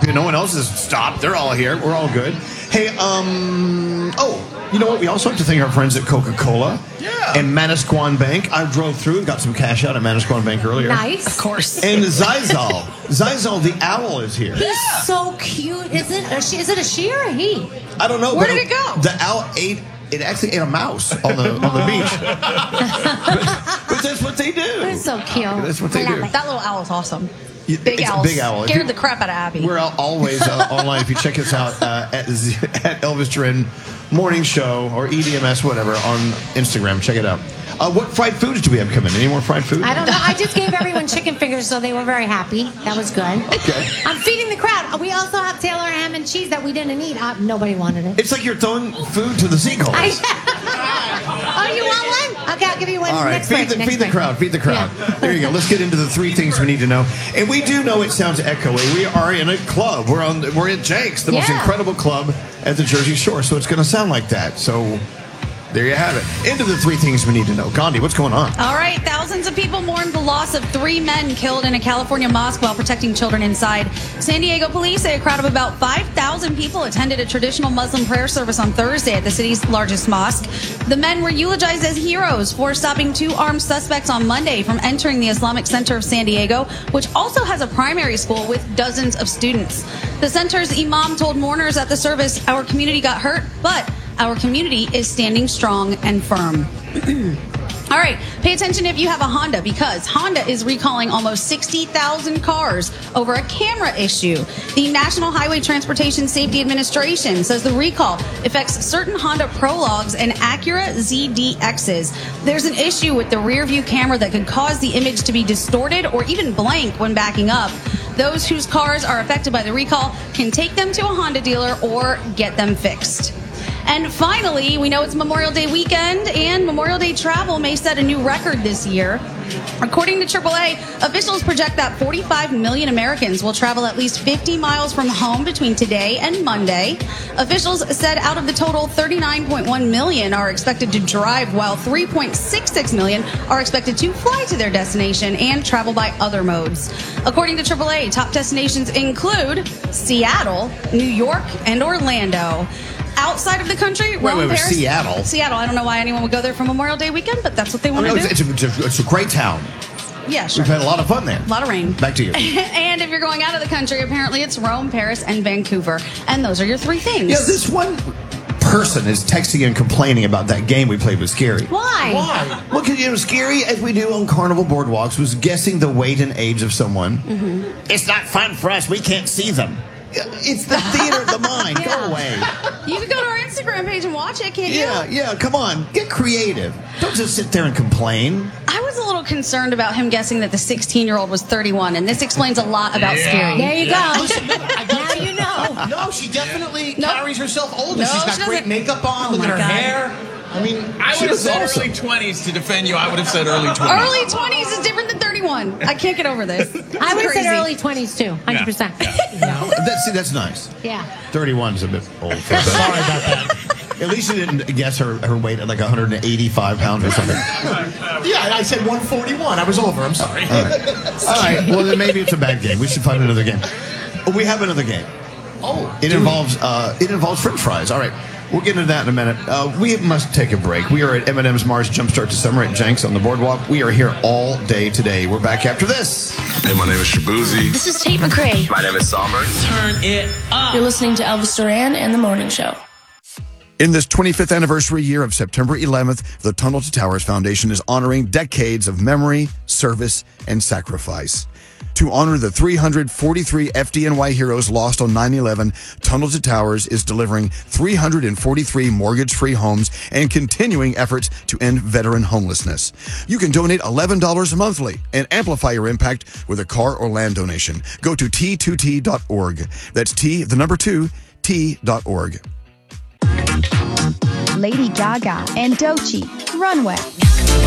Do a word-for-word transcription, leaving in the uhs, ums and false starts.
stop. No one else has stopped. They're all here. We're all good. Hey, um, oh, you know what? We also have to thank our friends at Coca-Cola. Yeah. And Manasquan Bank. I drove through and got some cash out at Manasquan Bank earlier. Nice. Of course. And Zizal. Zizal, the owl, is here. He's so cute. Is it a she, is it a she or a he? I don't know. Where but did it go? The owl ate, it actually ate a mouse on the, on the beach. but, but that's what they do. They're so cute. That's what they I love do. it. That little owl is awesome. Yeah, Big it's a owl. big owl. If Scared you- the crap out of Abby. We're al- always uh, online. If you check us out uh, at, Z- at Elvis Duran Morning Show or E D M S, whatever, on Instagram. Check it out. Uh, what fried foods do we have coming? Any more fried food? I don't know. I just gave everyone chicken fingers, so they were very happy. That was good. Okay. I'm feeding the crowd. We also have Taylor ham and cheese that we didn't eat. Uh, nobody wanted it. It's like you're throwing food to the seagulls. I, oh, you want one? Okay, I'll give you one. All right, next feed break, the, next feed the break. crowd, feed the crowd. Yeah. There you go. Let's get into the three things we need to know. And we do know it sounds echoey. We are in a club. We're on. We're at Jake's, the most Yeah. incredible club at the Jersey Shore. So it's going to sound like that. So there you have it. Into the three things we need to know. Gandhi, what's going on? All right, thousands of people mourned the loss of three men killed in a California mosque while protecting children inside. San Diego police say a crowd of about five thousand people attended a traditional Muslim prayer service on Thursday at the city's largest mosque. The men were eulogized as heroes for stopping two armed suspects on Monday from entering the Islamic Center of San Diego, which also has a primary school with dozens of students. The center's imam told mourners at the service, "Our community got hurt, but our community is standing strong and firm." All right, pay attention if you have a Honda, because Honda is recalling almost sixty thousand cars over a camera issue. The National Highway Transportation Safety Administration says the recall affects certain Honda Prologues and Acura Z D Xs. There's an issue with the rear view camera that could cause the image to be distorted or even blank when backing up. Those whose cars are affected by the recall can take them to a Honda dealer or get them fixed. And finally, we know it's Memorial Day weekend, and Memorial Day travel may set a new record this year. According to triple A, officials project that forty-five million Americans will travel at least fifty miles from home between today and Monday. Officials said out of the total, thirty-nine point one million are expected to drive, while three point six six million are expected to fly to their destination and travel by other modes. According to triple A, top destinations include Seattle, New York, and Orlando. Outside of the country, Wait, Rome, wait, wait, Paris, Seattle? Seattle. I don't know why anyone would go there for Memorial Day weekend, but that's what they I want mean, to it's, do. it's, a, it's a great town. Yeah, sure. We've had a lot of fun there. A lot of rain. Back to you. And if you're going out of the country, apparently it's Rome, Paris, and Vancouver. And those are your three things. Yeah, this one person is texting and complaining about that game we played with Scary. Why? Why? Well, because, you know, Scary, as we do on Carnival Boardwalks, was guessing the weight and age of someone. Mm-hmm. It's not fun for us. We can't see them. It's the theater of the mind. Yeah. Go away. You can go to our Instagram page and watch it, can't Yeah, you? yeah, come on. Get creative. Don't just sit there and complain. I was a little concerned about him guessing that the sixteen-year-old was thirty-one, and this explains a lot about Yeah. Scary. There you Yeah, go. listen, I Now got you know. No, she definitely Nope. carries herself older. No, She's got she great doesn't. makeup on. Oh, Look at my her God. hair. I mean, I She would have was said awesome. early twenties to defend you. I would have said early twenties. Early twenties is different than thirty-one. I can't get over this. I would have said Crazy. early twenties too, one hundred percent. That's, see, that's nice. Yeah. thirty-one's a bit old. For sorry about that. At least you didn't guess her, her weight at like one hundred eighty-five pounds or something. Yeah, I said one forty-one. I was over. I'm sorry. All right. All right. Well, then maybe it's a bad game. We should find another game. Oh, we have another game. Oh, It involves uh, it involves French fries. All right. We'll get into that in a minute. Uh, we must take a break. We are at M and M's Mars Jumpstart to Summer at Jenks on the Boardwalk. We are here all day today. We're back after this. Hey, my name is Shabuzi. This is Tate McRae. My name is Sommer. Turn it up. You're listening to Elvis Duran and The Morning Show. In this twenty-fifth anniversary year of September eleventh, the Tunnel to Towers Foundation is honoring decades of memory, service, and sacrifice. To honor the three hundred forty-three F D N Y heroes lost on nine eleven, Tunnel to Towers is delivering three hundred forty-three mortgage-free homes and continuing efforts to end veteran homelessness. You can donate eleven dollars monthly and amplify your impact with a car or land donation. Go to T two T dot org. That's T, the number two, T dot org. Lady Gaga and Doechii, Runway.